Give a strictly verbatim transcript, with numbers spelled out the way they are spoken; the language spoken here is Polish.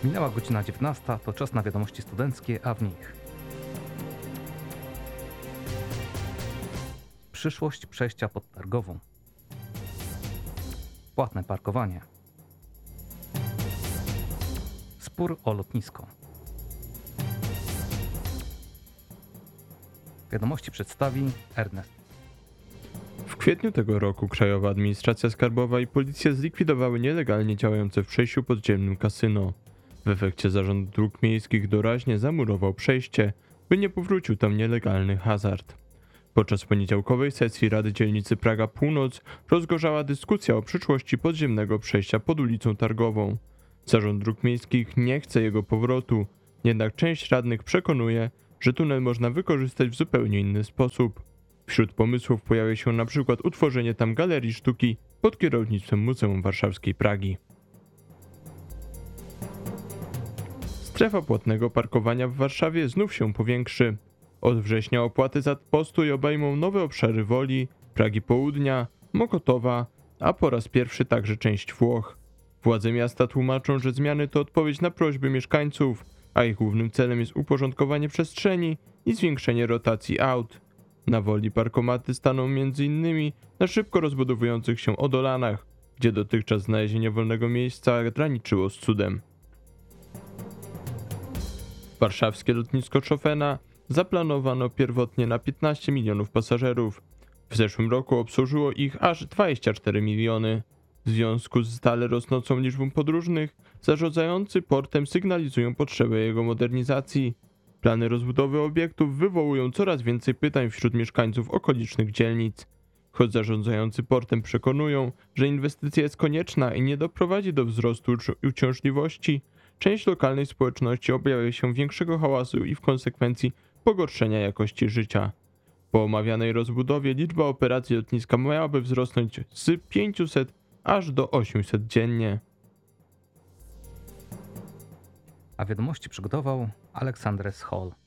Minęła godzina dziewiętnasta, to czas na wiadomości studenckie, a w nich przyszłość przejścia pod Targową, płatne parkowanie, spór o lotnisko. Wiadomości przedstawi Ernest. W kwietniu tego roku Krajowa Administracja Skarbowa i Policja zlikwidowały nielegalnie działające w przejściu podziemnym kasyno. W efekcie Zarząd Dróg Miejskich doraźnie zamurował przejście, by nie powrócił tam nielegalny hazard. Podczas poniedziałkowej sesji Rady Dzielnicy Praga Północ rozgorzała dyskusja o przyszłości podziemnego przejścia pod ulicą Targową. Zarząd Dróg Miejskich nie chce jego powrotu, jednak część radnych przekonuje, że tunel można wykorzystać w zupełnie inny sposób. Wśród pomysłów pojawia się na przykład utworzenie tam galerii sztuki pod kierownictwem Muzeum Warszawskiej Pragi. Strefa płatnego parkowania w Warszawie znów się powiększy. Od września opłaty za postój obejmą nowe obszary Woli, Pragi Południa, Mokotowa, a po raz pierwszy także część Włoch. Władze miasta tłumaczą, że zmiany to odpowiedź na prośby mieszkańców, a ich głównym celem jest uporządkowanie przestrzeni i zwiększenie rotacji aut. Na Woli parkomaty staną między innymi na szybko rozbudowujących się odolanach, gdzie dotychczas znalezienie wolnego miejsca graniczyło z cudem. Warszawskie lotnisko Chopina zaplanowano pierwotnie na piętnaście milionów pasażerów. W zeszłym roku obsłużyło ich aż dwadzieścia cztery miliony. W związku z stale rosnącą liczbą podróżnych, zarządzający portem sygnalizują potrzebę jego modernizacji. Plany rozbudowy obiektów wywołują coraz więcej pytań wśród mieszkańców okolicznych dzielnic. Choć zarządzający portem przekonują, że inwestycja jest konieczna i nie doprowadzi do wzrostu uciążliwości, część lokalnej społeczności obawia się większego hałasu i w konsekwencji pogorszenia jakości życia. Po omawianej rozbudowie liczba operacji lotniska miałaby wzrosnąć z pięciuset aż do osiemset dziennie. A wiadomości przygotował Aleksandres Hall.